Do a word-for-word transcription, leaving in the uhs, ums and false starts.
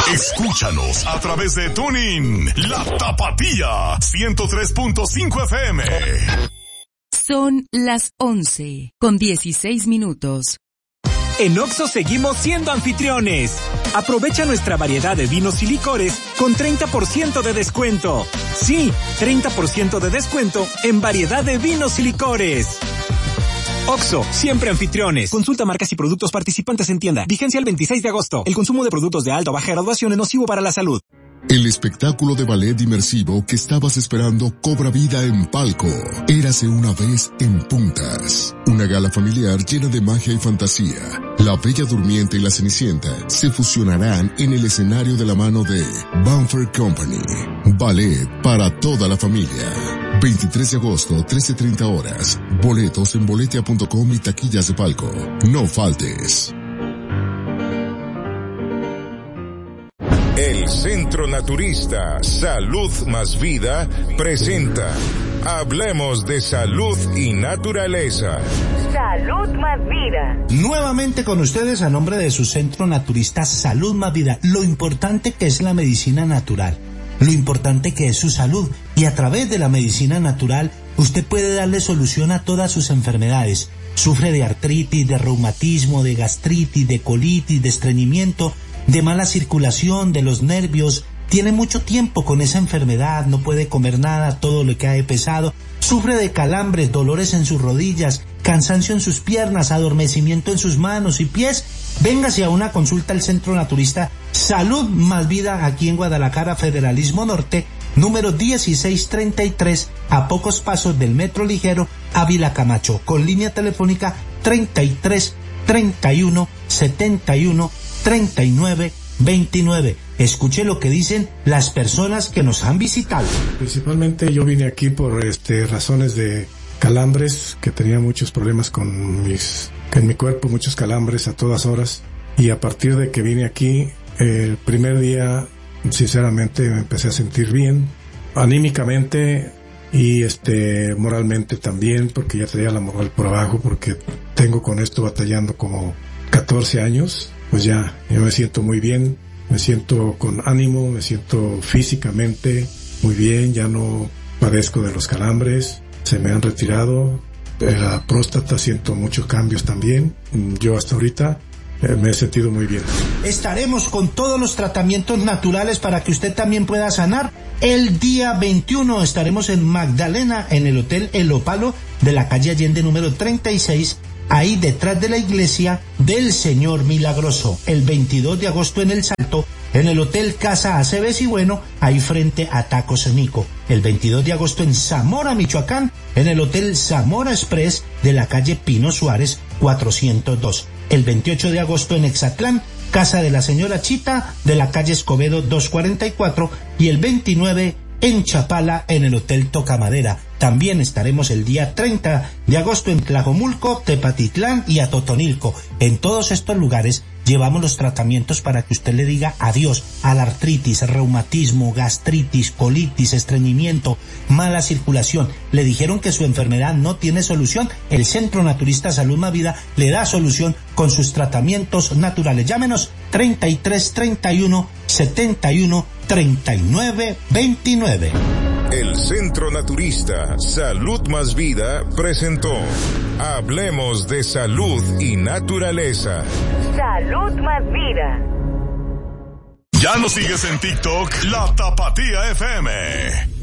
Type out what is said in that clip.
Escúchanos a través de TuneIn, La Tapatía, ciento tres punto cinco F M. Son las once, con dieciséis minutos. En Oxxo seguimos siendo anfitriones. Aprovecha nuestra variedad de vinos y licores con treinta por ciento de descuento. Sí, treinta por ciento de descuento en variedad de vinos y licores. Oxxo, siempre anfitriones. Consulta marcas y productos participantes en tienda. Vigencia el veintiséis de agosto. El consumo de productos de alta o baja graduación es nocivo para la salud. El espectáculo de ballet inmersivo que estabas esperando cobra vida en Palco. Érase una vez en Puntas. Una gala familiar llena de magia y fantasía. La Bella Durmiente y la Cenicienta se fusionarán en el escenario de la mano de Bamford Company. Ballet para toda la familia. veintitrés de agosto, trece treinta horas. Boletos en boletia punto com y taquillas de Palco. No faltes. El Centro Naturista Salud Más Vida presenta Hablemos de Salud y Naturaleza. Salud Más Vida. Nuevamente con ustedes a nombre de su Centro Naturista Salud Más Vida. Lo importante que es la medicina natural, lo importante que es su salud, y a través de la medicina natural usted puede darle solución a todas sus enfermedades. Sufre de artritis, de reumatismo, de gastritis, de colitis, de estreñimiento, de mala circulación, de los nervios, tiene mucho tiempo con esa enfermedad, no puede comer nada, todo le cae pesado, sufre de calambres, dolores en sus rodillas, cansancio en sus piernas, adormecimiento en sus manos y pies. Véngase a una consulta al Centro Naturista Salud Más Vida aquí en Guadalajara, Federalismo Norte, número dieciséis treinta y tres, a pocos pasos del Metro Ligero, Ávila Camacho, con línea telefónica treinta y tres, treinta y uno, setenta y uno, treinta y nueve, veintinueve. Escuche lo que dicen las personas que nos han visitado. Principalmente yo vine aquí por este razones de calambres, que tenía muchos problemas con mis, en mi cuerpo, muchos calambres a todas horas, y a partir de que vine aquí, el primer día, sinceramente me empecé a sentir bien, anímicamente y este moralmente también, porque ya traía la moral por abajo, porque tengo con esto batallando como catorce años. Pues ya, yo me siento muy bien, me siento con ánimo, me siento físicamente muy bien, ya no padezco de los calambres, se me han retirado, de la próstata siento muchos cambios también, yo hasta ahorita eh, me he sentido muy bien. Estaremos con todos los tratamientos naturales para que usted también pueda sanar. El día veintiuno estaremos en Magdalena, en el Hotel El Opalo de la calle Allende número treinta y seis, ahí detrás de la iglesia del Señor Milagroso. El veintidós de agosto en El Salto, en el Hotel Casa Aceves y Bueno, ahí frente a Tacos Nico. El veintidós de agosto en Zamora, Michoacán, en el Hotel Zamora Express de la calle Pino Suárez cuatrocientos dos. El veintiocho de agosto en Exatlán, Casa de la Señora Chita de la calle Escobedo doscientos cuarenta y cuatro, y el veintinueve en Chapala, en el Hotel Tocamadera. También estaremos el día treinta de agosto en Tlajomulco, Tepatitlán y Atotonilco. En todos estos lugares llevamos los tratamientos para que usted le diga adiós a la artritis, reumatismo, gastritis, colitis, estreñimiento, mala circulación. Le dijeron que su enfermedad no tiene solución. El Centro Naturista Salud Más Vida le da solución con sus tratamientos naturales. Llámenos treinta y tres, treinta y uno, setenta y uno, treinta y nueve, veintinueve. El Centro Naturista Salud Más Vida presentó Hablemos de Salud y Naturaleza. Salud Más Vida. Ya nos sigues en TikTok, La Tapatía F M.